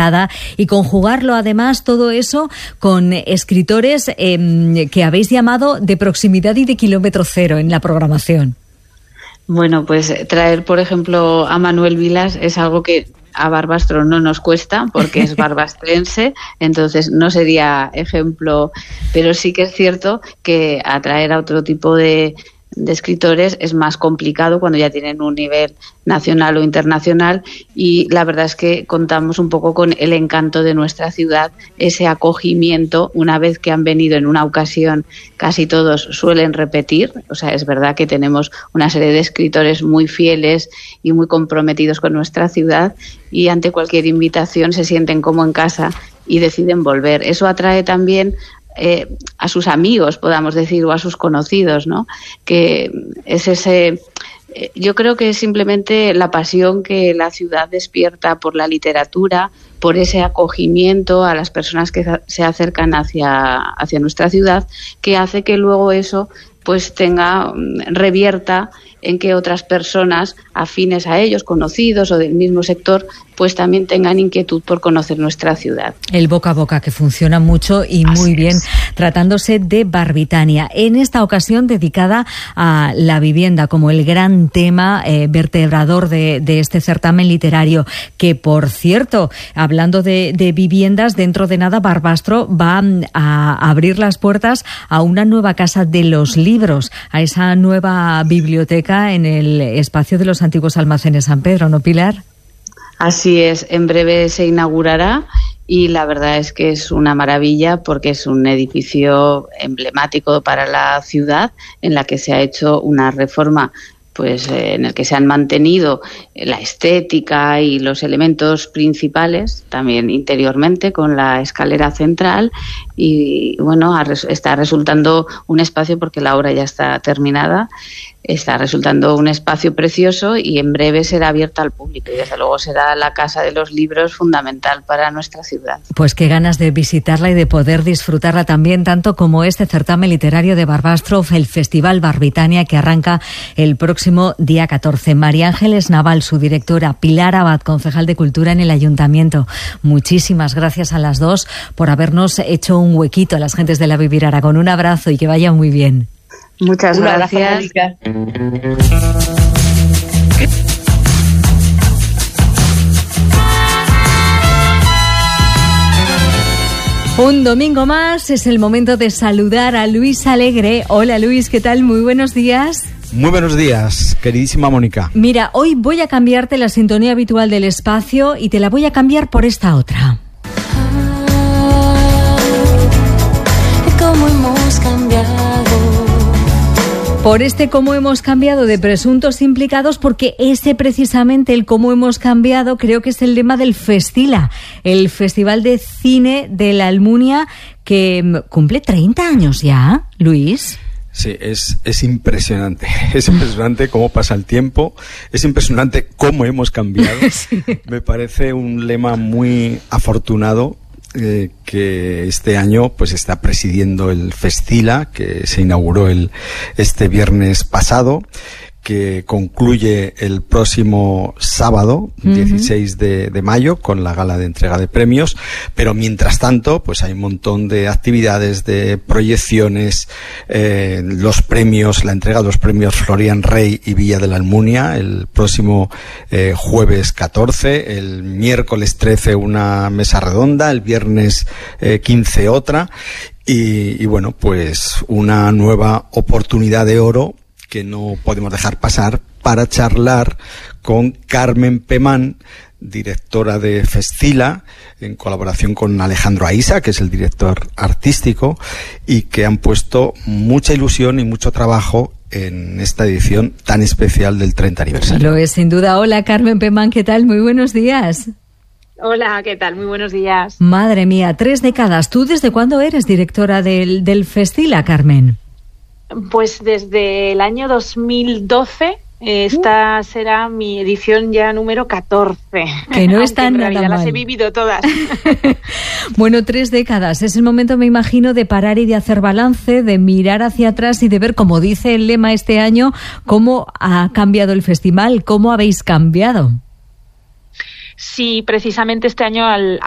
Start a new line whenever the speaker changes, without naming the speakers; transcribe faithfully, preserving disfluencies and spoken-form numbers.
mirada y conjugarlo además todo eso con escritores eh, que habéis llamado de proximidad y de kilómetro cero en la programación.
Bueno, pues traer, por ejemplo, a Manuel Vilas es algo que a Barbastro no nos cuesta porque es barbastrense, entonces no sería ejemplo, pero sí que es cierto que atraer a otro tipo de, de escritores es más complicado cuando ya tienen un nivel nacional o internacional, y la verdad es que contamos un poco con el encanto de nuestra ciudad, ese acogimiento. Una vez que han venido en una ocasión, casi todos suelen repetir, o sea, es verdad que tenemos una serie de escritores muy fieles y muy comprometidos con nuestra ciudad, y ante cualquier invitación se sienten como en casa y deciden volver. Eso atrae también eh, a sus amigos, podamos decir, o a sus conocidos, ¿no? Que es ese... Yo creo que es simplemente la pasión que la ciudad despierta por la literatura, por ese acogimiento a las personas que se acercan hacia, hacia nuestra ciudad, que hace que luego eso pues tenga, revierta en que otras personas afines a ellos, conocidos o del mismo sector, pues también tengan inquietud por conocer nuestra ciudad.
El boca a boca, que funciona mucho y
Así
muy bien,
es.
Tratándose de Barbitania. En esta ocasión dedicada a la vivienda como el gran tema eh, vertebrador de, de este certamen literario, que por cierto, hablando de, de viviendas, dentro de nada Barbastro va a abrir las puertas a una nueva casa de los libros, a esa nueva biblioteca en el espacio de los antiguos almacenes San Pedro, ¿no, Pilar?
Así es, en breve se inaugurará y la verdad es que es una maravilla porque es un edificio emblemático para la ciudad en la que se ha hecho una reforma, pues eh, en el que se han mantenido la estética y los elementos principales, también interiormente con la escalera central, y bueno, está resultando un espacio, porque la obra ya está terminada, está resultando un espacio precioso y en breve será abierta al público, y desde luego será la Casa de los Libros fundamental para nuestra ciudad.
Pues qué ganas de visitarla y de poder disfrutarla también, tanto como este certamen literario de Barbastro, el Festival Barbitania, que arranca el próximo día catorce. María Ángeles Naval, su directora, Pilar Abad, concejal de Cultura en el Ayuntamiento. Muchísimas gracias a las dos por habernos hecho un huequito a las gentes de la Vivir Aragón. Un abrazo y que vaya muy bien.
Muchas
Una
gracias.
Un domingo más, es el momento de saludar a Luis Alegre. Hola Luis, ¿qué tal? Muy buenos días.
Muy buenos días, queridísima Mónica.
Mira, hoy voy a cambiarte la sintonía habitual del espacio y te la voy a cambiar por esta otra.
¿Cómo hemos cambiado?
Por este cómo hemos cambiado de presuntos implicados, porque ese precisamente, el cómo hemos cambiado, creo que es el lema del Festila, el Festival de Cine de la Almunia, que cumple treinta años ya, Luis.
Sí, es, es impresionante, es impresionante cómo pasa el tiempo, es impresionante cómo hemos cambiado. Sí. Me parece un lema muy afortunado. Eh, que este año pues está presidiendo el Festila, que se inauguró el este viernes pasado, que concluye el próximo sábado, uh-huh. dieciséis de, de mayo, con la gala de entrega de premios. Pero mientras tanto, pues hay un montón de actividades, de proyecciones, eh, los premios, la entrega de los premios Florian Rey y Villa de la Almunia el próximo eh, jueves catorce, el miércoles trece una mesa redonda, el viernes eh, quince otra, y, y bueno, pues una nueva oportunidad de oro que no podemos dejar pasar para charlar con Carmen Pemán, directora de Festila, en colaboración con Alejandro Aisa, que es el director artístico, y que han puesto mucha ilusión y mucho trabajo en esta edición tan especial del treinta aniversario.
Lo es, sin duda. Hola, Carmen Pemán, ¿qué tal? Muy buenos días.
Hola, ¿qué tal? Muy buenos días.
Madre mía, tres décadas. ¿Tú desde cuándo eres directora del, del Festila, Carmen?
Pues desde el año dos mil doce, esta será mi edición ya número catorce.
Que no están
en
nada
realidad
mal.
Las he vivido todas.
Bueno, tres décadas. Es el momento, me imagino, de parar y de hacer balance, de mirar hacia atrás y de ver, como dice el lema este año, cómo ha cambiado el festival, cómo habéis cambiado.
Sí, precisamente este año al